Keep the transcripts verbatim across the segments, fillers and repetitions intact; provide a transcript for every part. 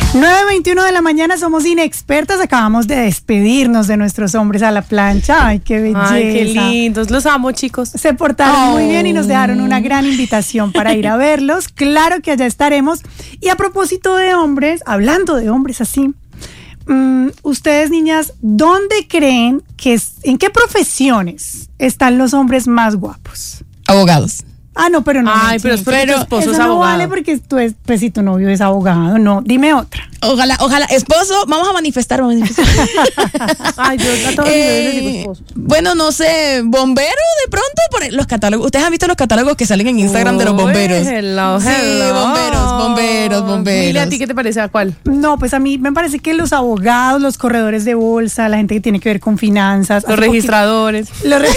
nueve veintiuno de la mañana, somos inexpertas. Acabamos de despedirnos de nuestros hombres a la plancha. Ay, qué belleza. Ay, qué lindos. Los amo, chicos. Se portaron oh. muy bien y nos dejaron una gran invitación para ir a verlos. Claro que allá estaremos. Y a propósito de hombres, hablando de hombres así, um, ustedes, niñas, ¿dónde creen que, es, en qué profesiones están los hombres más guapos? Abogados. Ah, no, pero no. Ay, pero es porque tu esposo eso es no abogado. vale porque tú es, pues, si tu novio es abogado, no. Dime otra. Ojalá, ojalá, esposo, vamos a manifestar, vamos a manifestar. Ay, yo a todos Eh, les digo esposo. Bueno, no sé, bombero de pronto, por los catálogos. Ustedes han visto los catálogos que salen en Instagram de los bomberos. Uy, hello, Sí, hello. bomberos, bomberos, bomberos. Mira, ¿a ti qué te parece? ¿A cuál? No, pues a mí me parece que los abogados, los corredores de bolsa, la gente que tiene que ver con finanzas. Los hace registradores. poquito- Los re-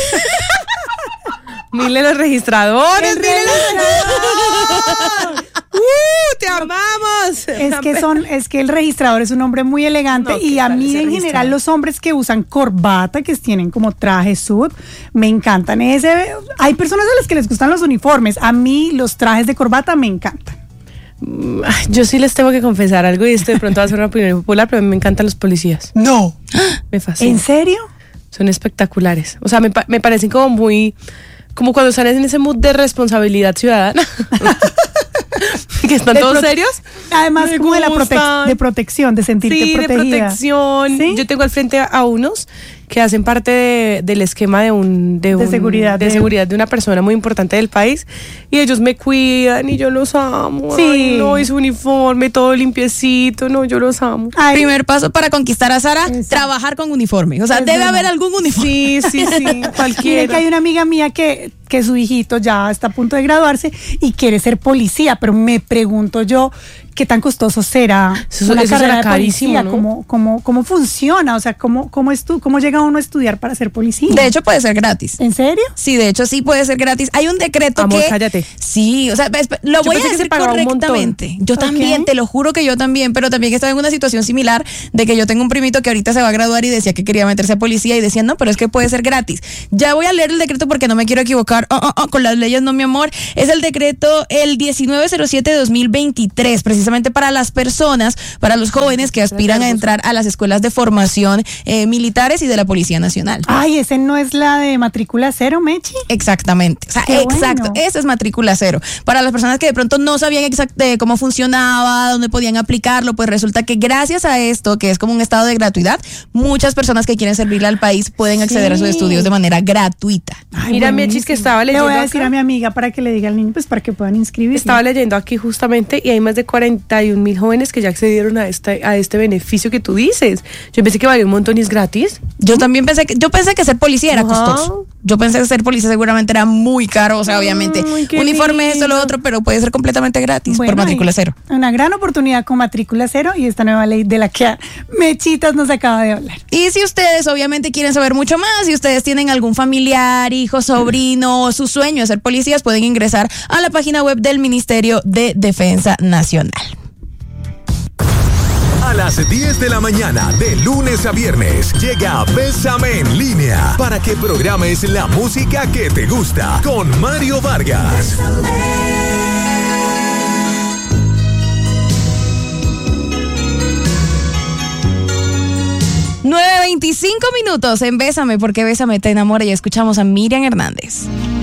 Mire los registradores. El Mire los registrador. ¡Uh! ¡Te amamos! Es que son, es que el registrador es un hombre muy elegante No, ¿qué y a tal mí ese en general registrador? los hombres que usan corbata, que tienen como traje sud, me encantan. Ese, hay personas a las que les gustan los uniformes, a mí los trajes de corbata me encantan. Ay, yo sí les tengo que confesar algo y esto de pronto va a ser una opinión popular, pero a mí me encantan los policías. No. Me fascina. ¿En serio? Son espectaculares. O sea, me, pa- me parecen como muy... Como cuando están en ese mood de responsabilidad ciudadana. Que están De todos prote- serios. Además, Me como de la prote- gustan. de protección, de sentirte Sí, de protegida. protección. ¿Sí? Yo tengo al frente a unos que hacen parte de- del esquema de un de, De un- seguridad de de- seguridad de una persona muy importante del país y ellos me cuidan y yo los amo. Sí. Ay, no, y su uniforme todo limpiecito, no, yo los amo. Ay, Primer paso para conquistar a Sara, Eso. trabajar con uniforme. O sea, Es debe verdad. haber algún uniforme. Sí, sí, sí, Mire que cualquiera. hay una amiga mía que, que su hijito ya está a punto de graduarse y quiere ser policía, pero me pregunto yo, ¿qué tan costoso será Eso- una eso será carrera de carísimo, policía? ¿no? ¿Cómo, cómo, cómo funciona? O sea, ¿cómo, cómo, es tú, ¿cómo llega uno a estudiar para ser policía? De hecho, puede ser gratis. ¿En serio? Sí, de hecho, sí puede ser gratis. Hay un decreto Amor, que... cállate. Sí, o sea, ves, lo Yo voy a pensé que se decir pagaba un correctamente. Yo Ok. también, te lo juro que yo también, pero también estaba en una situación similar de que yo tengo un primito que ahorita se va a graduar y decía que quería meterse a policía y decía, no, pero es que puede ser gratis. Ya voy a leer el decreto porque no me quiero equivocar. Oh, oh, oh, con las leyes, no, mi amor. Es el decreto el diecinueve cero siete dos mil veintitrés, precisamente para las personas, para los jóvenes que aspiran a entrar a las escuelas de formación eh, militares y de la Policía Nacional. Ay, ¿ese no es la de matrícula cero, Mechi? Exactamente, o sea, Qué exacto, bueno. esa es matrícula cero. Para las personas que de pronto no sabían exactamente cómo funcionaba, dónde podían aplicarlo, pues resulta que gracias a esto, que es como un estado de gratuidad, muchas personas que quieren servirle al país pueden acceder a sus Sí. estudios de manera gratuita. Ay, Mira, buenísimo. Miechis, que estaba Le leyendo voy a decir acá. a mi amiga para que le diga al niño, pues para que puedan inscribirse. Estaba leyendo aquí justamente y hay más de cuarenta y un mil jóvenes que ya accedieron a este, a este beneficio que tú dices. Yo pensé que valía un montón y es gratis. Yo también pensé que, yo pensé que ser policía era Ajá. costoso. Yo pensé que ser policía seguramente era muy caro, o sea, obviamente, Ay, qué uniforme, esto, lo lindo. otro, pero puede ser completamente gratis Bueno, por matrícula hay cero. Una gran oportunidad con matrícula cero y esta nueva ley de la que Mechitas nos acaba de hablar. Y si ustedes obviamente quieren saber mucho más, si ustedes tienen algún familiar, hijo, sobrino, o su sueño de ser policías, pueden ingresar a la página web del Ministerio de Defensa Nacional. A las diez de la mañana, de lunes a viernes, llega Bésame en línea para que programes la música que te gusta con Mario Vargas. nueve veinticinco minutos en Bésame, porque Bésame te enamora, y escuchamos a Miriam Hernández.